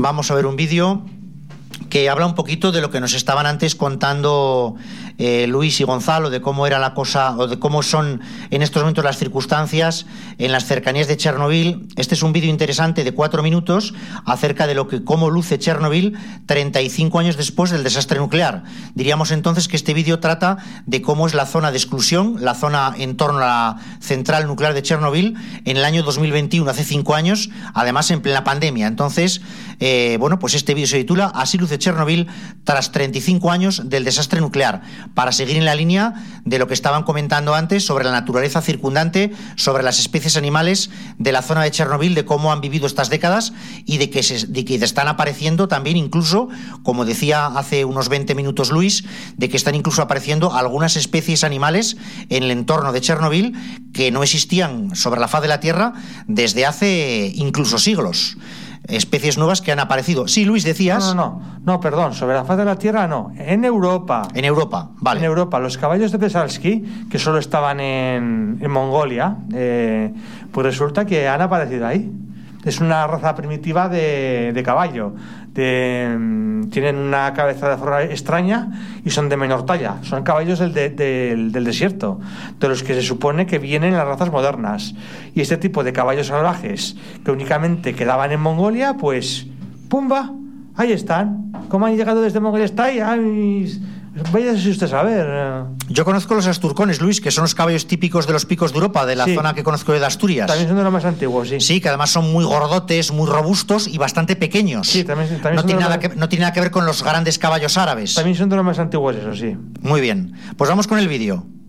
vamos a ver un vídeo que habla un poquito de lo que nos estaban antes contando Luis y Gonzalo, de cómo era la cosa o de cómo son en estos momentos las circunstancias en las cercanías de Chernobyl. Este es un vídeo interesante de 4 minutos acerca de cómo luce Chernobyl 35 años después del desastre nuclear. Diríamos entonces que este vídeo trata de cómo es la zona de exclusión, la zona en torno a la central nuclear de Chernobyl en el año 2021, hace 5 años, además en plena pandemia. Entonces, pues este vídeo se titula Así luce Chernobyl tras 35 años del desastre nuclear, para seguir en la línea de lo que estaban comentando antes sobre la naturaleza circundante, sobre las especies animales de la zona de Chernobyl, de cómo han vivido estas décadas y de que están apareciendo también, incluso, como decía hace unos 20 minutos Luis, de que están incluso apareciendo algunas especies animales en el entorno de Chernobyl que no existían sobre la faz de la Tierra desde hace incluso siglos. Especies nuevas que han aparecido. Sí, Luis, decías. No, perdón, sobre la faz de la Tierra no, en Europa. En Europa, vale. En Europa, los caballos de Pesalsky, que solo estaban en Mongolia, pues resulta que han aparecido ahí. Es una raza primitiva de caballo. Tienen una cabeza de forma extraña y son de menor talla. Son caballos del desierto, de los que se supone que vienen las razas modernas. Y este tipo de caballos salvajes que únicamente quedaban en Mongolia, pues ¡pumba! Ahí están. ¿Cómo han llegado desde Mongolia hasta ahí? Vaya si usted saber. Yo conozco los asturcones, Luis, que son los caballos típicos de los picos de Europa, de la zona que conozco de Asturias. También son de los más antiguos, sí. Sí, que además son muy gordotes, muy robustos y bastante pequeños. Sí, también no tiene nada que ver con los grandes caballos árabes. También son de los más antiguos, eso sí. Muy bien. Pues vamos con el vídeo.